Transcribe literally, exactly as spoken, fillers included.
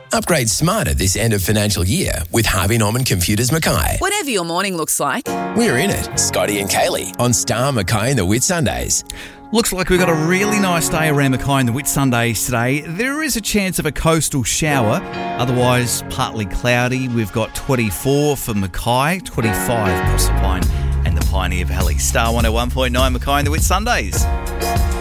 Upgrade smarter this end of financial year with Harvey Norman Computers Mackay. Whatever your morning looks like. We're in it. Scotty and Kaylee on Star Mackay and the Whitsundays. Looks like we've got a really nice day around Mackay and the Whitsundays today. There is a chance of a coastal shower, otherwise partly cloudy. We've got twenty-four for Mackay, twenty-five Proserpine and the Pioneer Valley. Star one oh one point nine Mackay and the Whitsundays.